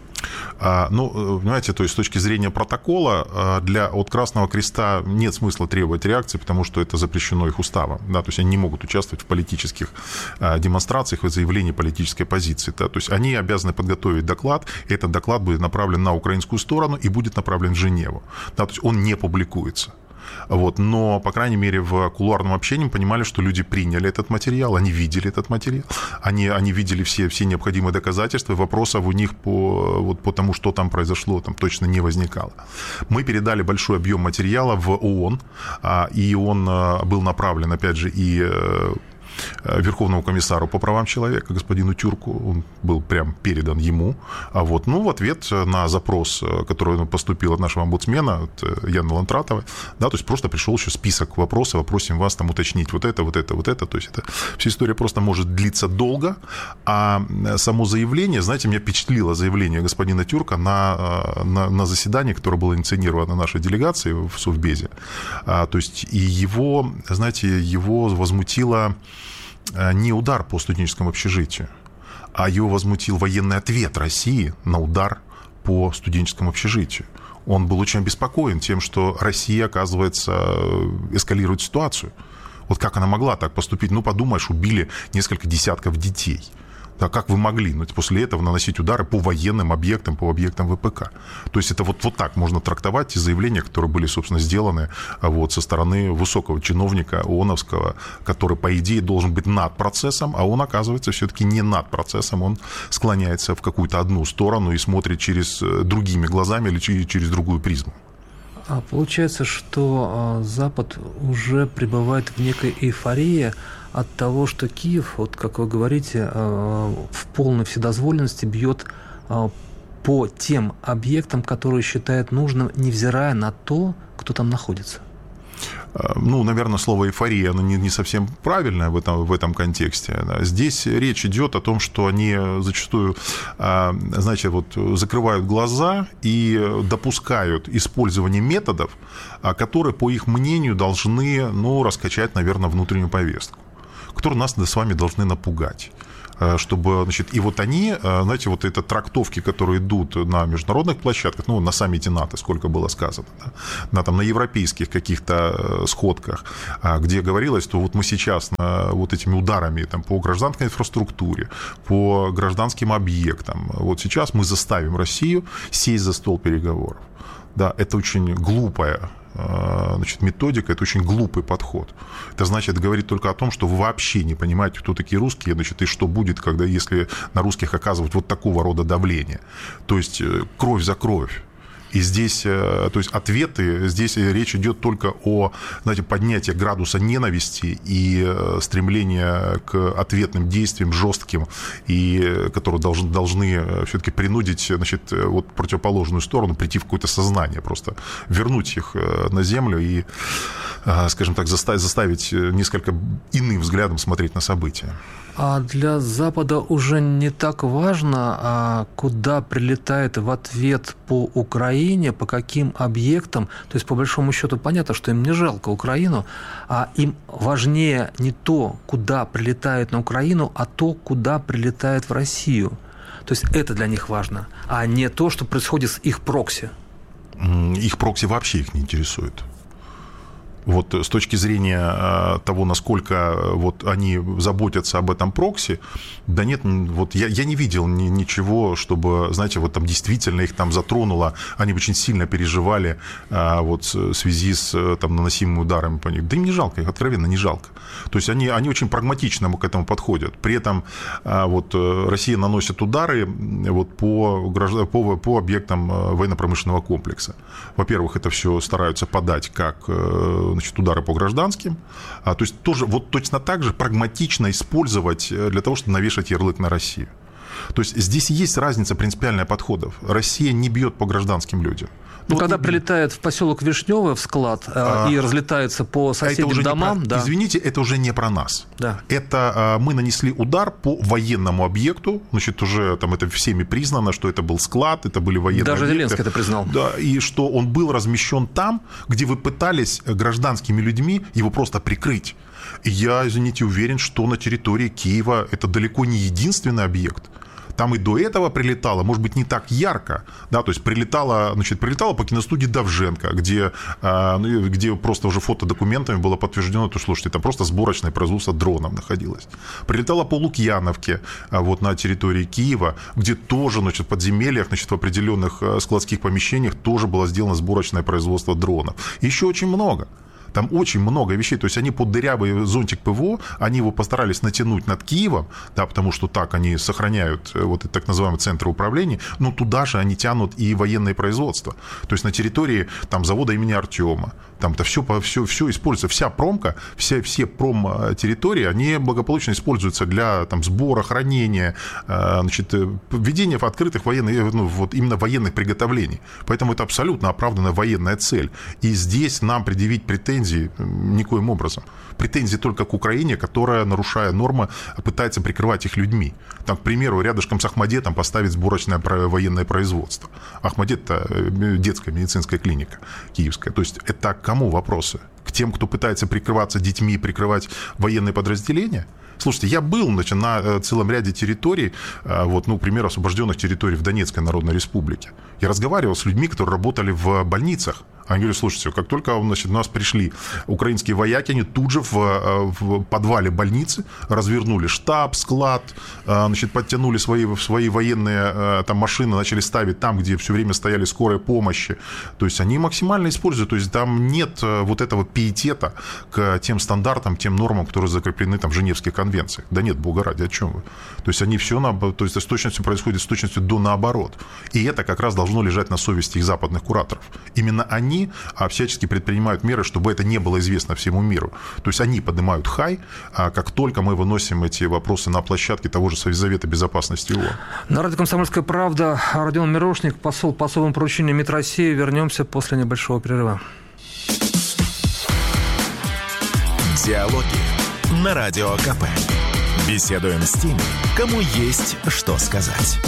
Ну, понимаете, то есть с точки зрения протокола для, от Красного Креста нет смысла требовать реакции, потому что это запрещено их уставом. Да, то есть они не могут участвовать в политических демонстрациях и заявлении политической позиции. Да, то есть они обязаны подготовить доклад, и этот доклад будет направлен на украинскую сторону и будет направлен в Женеву. Да, то есть он не публикуется. Вот, но, по крайней мере, в кулуарном общении мы понимали, что люди приняли этот материал, они видели этот материал, они, они видели все, все необходимые доказательства, и вопросов у них по, вот, по тому, что там произошло, там точно не возникало. Мы передали большой объем материала в ООН, и он был направлен, опять же, и Верховному комиссару по правам человека, господину Тюрку, он был прям передан ему. А вот, ну, в ответ на запрос, который поступил от нашего омбудсмена, от Яны Лантратовой, да, то есть просто пришел еще список вопросов, просим вас там уточнить вот это, вот это, вот это, то есть это вся история просто может длиться долго, а само заявление, знаете, меня впечатлило заявление господина Тюрка на, на, на заседании, которое было инициировано нашей делегацией в Совбезе, а, то есть и его, знаете, его возмутило не удар по студенческому общежитию, а его возмутил военный ответ России на удар по студенческому общежитию. Он был очень обеспокоен тем, что Россия, оказывается, эскалирует ситуацию. Вот как она могла так поступить? Ну, подумаешь, убили несколько десятков детей. Да, как вы могли, ну, после этого наносить удары по военным объектам, по объектам ВПК? То есть это вот, вот так можно трактовать те заявления, которые были, собственно, сделаны вот, со стороны высокого чиновника ООНовского, который, по идее, должен быть над процессом, а он, оказывается, все-таки не над процессом, он склоняется в какую-то одну сторону и смотрит через другими глазами или через другую призму. А получается, что Запад уже пребывает в некой эйфории от того, что Киев, вот как вы говорите, в полной вседозволенности бьет по тем объектам, которые считает нужным, невзирая на то, кто там находится. Ну, наверное, слово «эйфория», оно не, не совсем правильное в этом, в этом контексте. Здесь речь идет о том, что они зачастую, знаете, вот закрывают глаза и допускают использование методов, которые, по их мнению, должны, ну, раскачать, наверное, внутреннюю повестку, которые нас с вами должны напугать. Чтобы, значит, и вот они, знаете, вот это трактовки, которые идут на международных площадках, ну, на саммите НАТО, сколько было сказано, да, на, там, на европейских каких-то сходках, где говорилось, что вот мы сейчас вот этими ударами там, по гражданской инфраструктуре, по гражданским объектам, вот сейчас мы заставим Россию сесть за стол переговоров. Да, это очень глупая, значит, методика, это очень глупый подход. Это значит, говорит только о том, что вы вообще не понимаете, кто такие русские, значит, и что будет, когда, если на русских оказывать вот такого рода давление. То есть кровь за кровь. И здесь, то есть ответы, здесь речь идет только о, знаете, поднятии градуса ненависти и стремления к ответным действиям жестким, и которые должны, должны все-таки принудить, значит, вот противоположную сторону прийти в какое-то сознание, просто вернуть их на землю и, скажем так, заставить, заставить несколько иным взглядом смотреть на события. А для Запада уже не так важно, куда прилетает в ответ по Украине, по каким объектам. То есть, по большому счету, понятно, что им не жалко Украину, а им важнее не то, куда прилетает на Украину, а то, куда прилетает в Россию. То есть, это для них важно, а не то, что происходит с их прокси. Их прокси вообще их не интересует. Вот с точки зрения того, насколько вот они заботятся об этом прокси, да нет, вот я, я не видел ни, ничего, чтобы, знаете, вот там действительно их там затронуло, они очень сильно переживали вот в связи с там наносимыми ударами по них. Да им не жалко, их откровенно не жалко. То есть они, они очень прагматично к этому подходят. При этом вот Россия наносит удары вот по, по, по объектам военно-промышленного комплекса. Во-первых, это все стараются подать как, значит, удары по гражданским, а, то есть тоже вот точно так же прагматично использовать для того, чтобы навешать ярлык на Россию. То есть здесь есть разница принципиальная подходов. Россия не бьет по гражданским людям. Ну, вот, когда прилетает в поселок Вишневый в склад а, и разлетается по соседним домам... Про, да. Извините, это уже не про нас. Да. Это а, мы нанесли удар по военному объекту, значит, уже там это всеми признано, что это был склад, это были военные Даже объекты. Зеленский это признал. Да, и что он был размещен там, где вы пытались гражданскими людьми его просто прикрыть. И я, извините, уверен, что на территории Киева это далеко не единственный объект. Там и до этого прилетало, может быть, не так ярко, да, то есть прилетало, значит, прилетало по киностудии Довженко, где, где просто уже фотодокументами было подтверждено, то, слушайте, там просто сборочное производство дронов находилось. Прилетало по Лукьяновке, вот на территории Киева, где тоже, значит, в подземельях, значит, в определенных складских помещениях тоже было сделано сборочное производство дронов. Еще очень много. Там очень много вещей, то есть они под дырявый зонтик ПВО, они его постарались натянуть над Киевом, да, потому что так они сохраняют вот этот так называемый центр управления, но туда же они тянут и военное производство. То есть на территории там, завода имени Артема, там это все, все, все используется, вся промка, все, все промтерритории, они благополучно используются для там, сбора, хранения, значит, введения в открытых военных, ну, вот именно военных приготовлений. Поэтому это абсолютно оправданная военная цель. И здесь нам предъявить претензии никоим образом. Претензии только к Украине, которая, нарушая нормы, пытается прикрывать их людьми. Там, к примеру, рядышком с Ахмадетом поставить сборочное военное производство. Ахмадет – это детская медицинская клиника киевская. То есть это к кому вопросы? К тем, кто пытается прикрываться детьми и прикрывать военные подразделения? Слушайте, я был, значит, на целом ряде территорий, вот, ну, к примеру, освобожденных территорий в Донецкой Народной Республике. Я разговаривал с людьми, которые работали в больницах. Они говорят, слушайте, как только, значит, у нас пришли украинские вояки, они тут же в, в подвале больницы развернули штаб, склад, значит, подтянули свои, свои военные там, машины, начали ставить там, где все время стояли скорые помощи. То есть они максимально используют, то есть там нет вот этого пиетета к тем стандартам, тем нормам, которые закреплены там, в Женевских конвенциях. Да нет, бога ради, о чем вы? То есть они все, на, то есть с точностью происходит с точностью до наоборот. И это как раз должно лежать на совести их западных кураторов. Именно они они всячески предпринимают меры, чтобы это не было известно всему миру. То есть они поднимают хай, как только мы выносим эти вопросы на площадке того же Совета Безопасности ООН. На радио «Комсомольская правда» Родион Мирошник, посол по особому поручению МИД России. Вернемся после небольшого перерыва. Диалоги на Радио КП. Беседуем с теми, кому есть что сказать.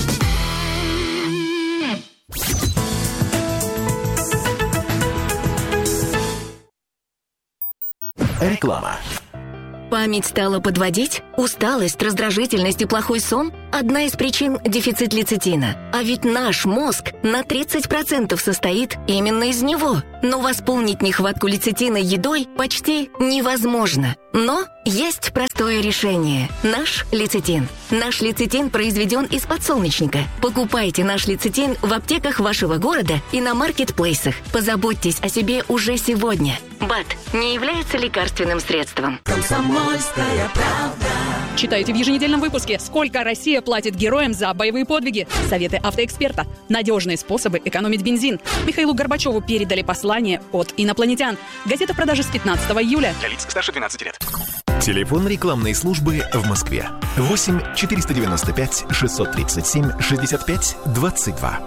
Реклама. Память стала подводить? Усталость, раздражительность и плохой сон – одна из причин дефицит лецитина. А ведь наш мозг на тридцать процентов состоит именно из него. Но восполнить нехватку лецитина едой почти невозможно. Но есть простое решение – наш лецитин. Наш лецитин произведен из подсолнечника. Покупайте наш лецитин в аптеках вашего города и на маркетплейсах. Позаботьтесь о себе уже сегодня. БАД не является лекарственным средством. Комсомольская правда. Читайте в еженедельном выпуске, сколько Россия платит героям за боевые подвиги. Советы автоэксперта. Надежные способы экономить бензин. Михаилу Горбачеву передали послание от инопланетян. Газета в продаже с пятнадцатого июля. Для лиц старше двенадцати лет. Телефон рекламной службы в Москве. восемь четыреста девяносто пять шестьсот тридцать семь шестьдесят пять двадцать два.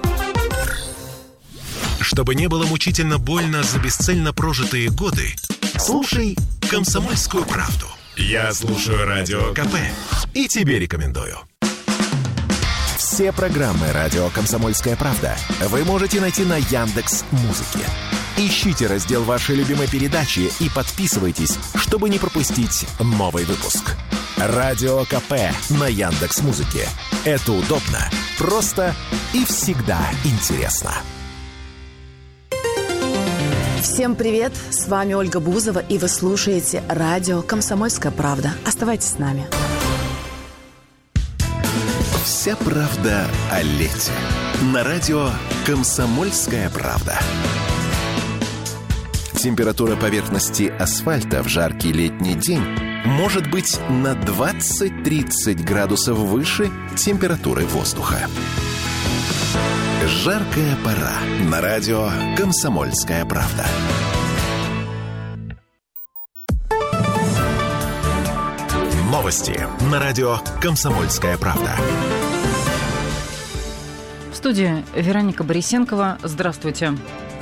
Чтобы не было мучительно больно за бесцельно прожитые годы, слушай «Комсомольскую правду». Я слушаю Радио КП и тебе рекомендую. Все программы «Радио Комсомольская правда» вы можете найти на Яндекс.Музыке. Ищите раздел вашей любимой передачи и подписывайтесь, чтобы не пропустить новый выпуск. Радио КП на Яндекс.Музыке. Это удобно, просто и всегда интересно. Всем привет! С вами Ольга Бузова, и вы слушаете радио «Комсомольская правда». Оставайтесь с нами. Вся правда о лете. На радио «Комсомольская правда». Температура поверхности асфальта в жаркий летний день может быть на двадцать-тридцать градусов выше температуры воздуха. Жаркая пора. На радио «Комсомольская правда». Новости на радио «Комсомольская правда». В студии Вероника Борисенкова. Здравствуйте.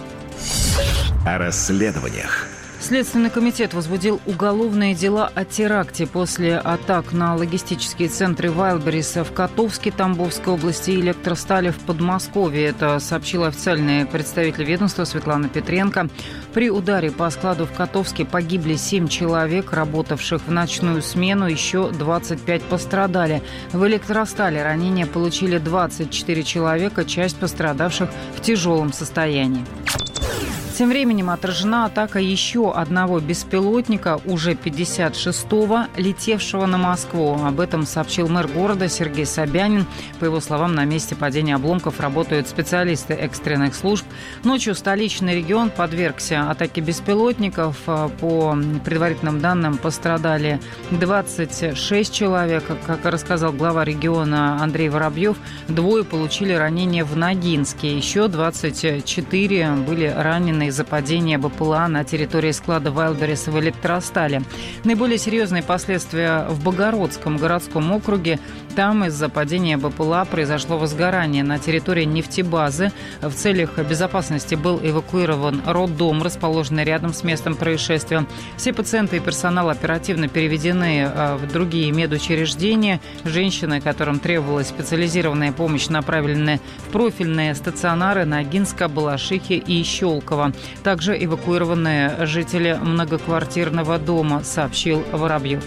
О расследованиях. Следственный комитет возбудил уголовные дела о теракте после атак на логистические центры Wildberries в Котовске, Тамбовской области и Электростали в Подмосковье. Это сообщил официальный представитель ведомства Светлана Петренко. При ударе по складу в Котовске погибли семь человек, работавших в ночную смену, еще двадцать пять пострадали. В Электростале ранения получили двадцать четыре человека, часть пострадавших в тяжелом состоянии. Тем временем отражена атака еще одного беспилотника, уже пятьдесят шестого, летевшего на Москву. Об этом сообщил мэр города Сергей Собянин. По его словам, на месте падения обломков работают специалисты экстренных служб. Ночью столичный регион подвергся атаке беспилотников. По предварительным данным, пострадали двадцать шесть человек. Как рассказал глава региона Андрей Воробьев, двое получили ранения в Ногинске. Еще двадцать четыре были ранены из-за падения БПЛА на территории склада Wildberries в Электростале. Наиболее серьезные последствия в Богородском городском округе. Там из-за падения БПЛА произошло возгорание на территории нефтебазы. В целях безопасности был эвакуирован роддом, расположенный рядом с местом происшествия. Все пациенты и персонал оперативно переведены в другие медучреждения. Женщины, которым требовалась специализированная помощь, направлены в профильные стационары Ногинска, Балашихи и Щелково. Также эвакуированы жители многоквартирного дома, сообщил Воробьев.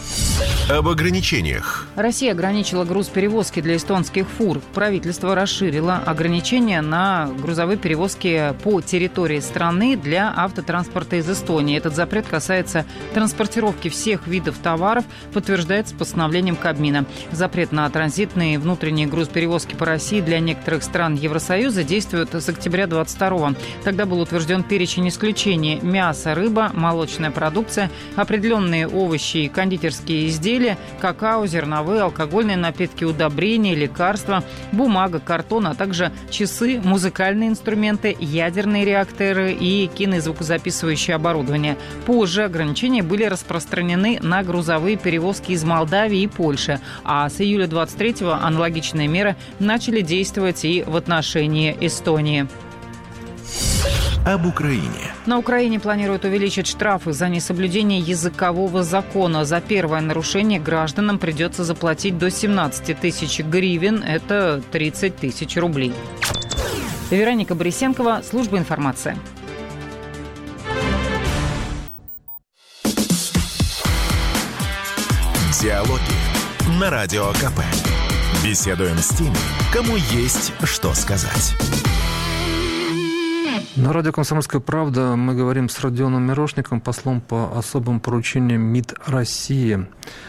Об ограничениях. Россия ограничила груз-перевозки для эстонских фур. Правительство расширило ограничения на грузовые перевозки по территории страны для автотранспорта из Эстонии. Этот запрет касается транспортировки всех видов товаров, подтверждается постановлением Кабмина. Запрет на транзитные и внутренние груз-перевозки по России для некоторых стран Евросоюза действует с октября двадцать второго. Тогда был утвержден перечень исключений: мясо, рыба, молочная продукция, определенные овощи и кондитерские изделия, изделия, какао, зерновые, алкогольные напитки, удобрения, лекарства, бумага, картон, а также часы, музыкальные инструменты, ядерные реакторы и кино- и звукозаписывающее оборудование. Позже ограничения были распространены на грузовые перевозки из Молдавии и Польши, а с июля двадцать третьего аналогичные меры начали действовать и в отношении Эстонии. Об Украине. На Украине планируют увеличить штрафы за несоблюдение языкового закона. За первое нарушение гражданам придется заплатить до семнадцать тысяч гривен. Это тридцать тысяч рублей. Вероника Борисенкова, служба информации. Диалоги на Радио КП. Беседуем с теми, кому есть что сказать. На радио «Комсомольская правда» мы говорим с Родионом Мирошником, послом по особым поручениям МИД России.